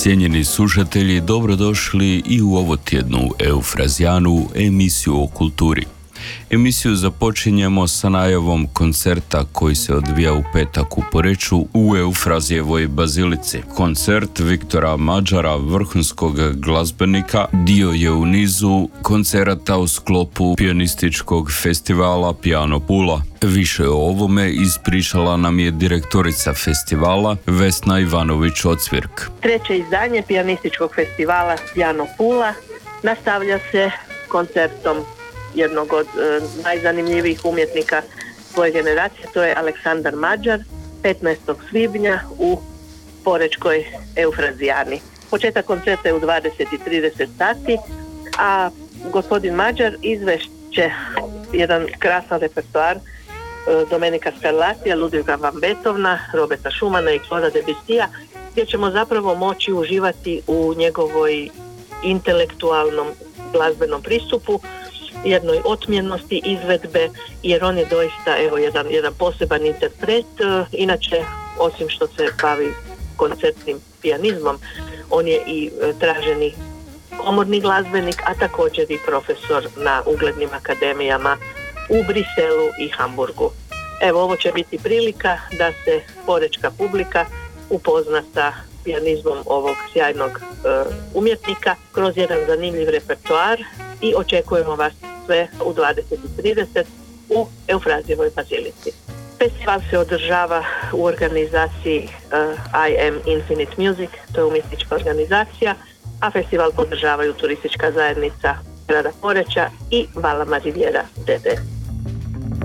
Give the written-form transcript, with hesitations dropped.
Cijenjeni slušatelji, dobrodošli i u ovo tjednu Eufrazijanu, emisiju o kulturi. Emisiju započinjemo sa najavom koncerta koji se odvija u petak u Poreču u Eufrazijevoj bazilici. Koncert Viktora Mađara, vrhunskog glazbenika, dio je u nizu koncerata u sklopu pijanističkog festivala Piano Pula. Više o ovome ispričala nam je direktorica festivala Vesna Ivanović-Ocvirk. Treće izdanje pijanističkog festivala Piano Pula nastavlja se koncertom jednog od najzanimljivijih umjetnika svoje generacije, to je Aleksandar Mađar, 15. svibnja u Porečkoj Eufrazijani. Početak koncerta je u 20:30 sati, a gospodin Mađar izvešće jedan krasan repertoar Domenica Scarlatija, Ludviga van Beethovena, Roberta Schumana i Claude'a Debussya, gdje ćemo zapravo moći uživati u njegovoj intelektualnom glazbenom pristupu, jednoj otmjenosti izvedbe, jer on je doista jedan poseban interpret. Inače, osim što se bavi koncertnim pijanizmom, on je i traženi komorni glazbenik, a također i profesor na uglednim akademijama u Briselu i Hamburgu. Evo, ovo će biti prilika da se porečka publika upozna sa pijanizmom ovog sjajnog umjetnika kroz jedan zanimljiv repertoar i očekujemo vas sve u 20:30 u Eufrazijevoj bazilici. Festival se održava u organizaciji I Am Infinite Music, to je umjetnička organizacija, a festival podržavaju turistička zajednica grada Poreča i Valama Riviera d.d.